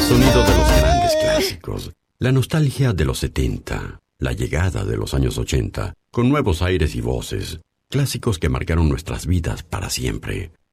sonido de los grandes clásicos, la nostalgia de los 70, la llegada de los años 80, con nuevos aires y voces, clásicos que marcaron nuestras vidas para siempre.